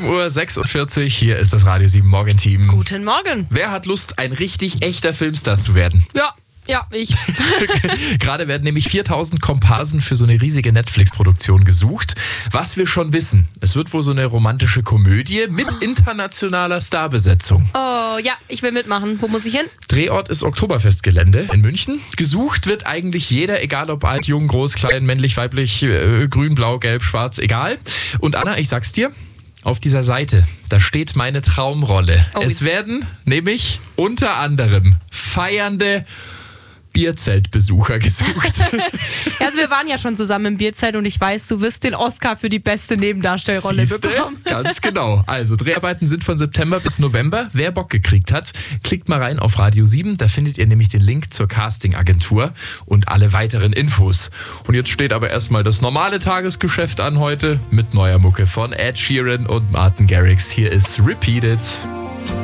7:46 Uhr, hier ist das Radio 7 Morgenteam. Guten Morgen. Wer hat Lust, ein richtig echter Filmstar zu werden? Ja, ich. Gerade werden nämlich 4000 Komparsen für so eine riesige Netflix-Produktion gesucht. Was wir schon wissen, es wird wohl so eine romantische Komödie mit internationaler Starbesetzung. Oh, ja, ich will mitmachen. Wo muss ich hin? Drehort ist Oktoberfestgelände in München. Gesucht wird eigentlich jeder, egal ob alt, jung, groß, klein, männlich, weiblich, grün, blau, gelb, schwarz, egal. Und Anna, ich sag's dir, auf dieser Seite, da steht meine Traumrolle. Es werden nämlich unter anderem feiernde Bierzeltbesucher gesucht. Also wir waren ja schon zusammen im Bierzelt und ich weiß, du wirst den Oscar für die beste Nebendarstellrolle bekommen. Ganz genau. Also Dreharbeiten sind von September bis November. Wer Bock gekriegt hat, klickt mal rein auf Radio 7. Da findet ihr nämlich den Link zur Castingagentur und alle weiteren Infos. Und jetzt steht aber erstmal das normale Tagesgeschäft an heute mit neuer Mucke von Ed Sheeran und Martin Garrix. Hier ist Repeat It.